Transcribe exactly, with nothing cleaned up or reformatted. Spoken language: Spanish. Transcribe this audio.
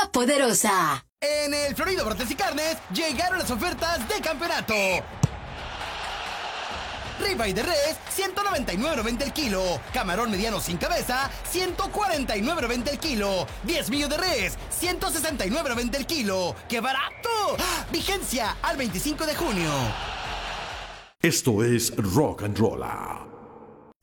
la poderosa. En el Florido Brotes y Carnes llegaron las ofertas de campeonato. Ribeye de res, ciento noventa y nueve noventa el kilo. Camarón mediano sin cabeza, ciento cuarenta y nueve noventa el kilo. diez millos de res, ciento sesenta y nueve noventa el kilo. ¡Qué barato! ¡Ah! Vigencia al veinticinco de junio. Esto es Rock and Rolla.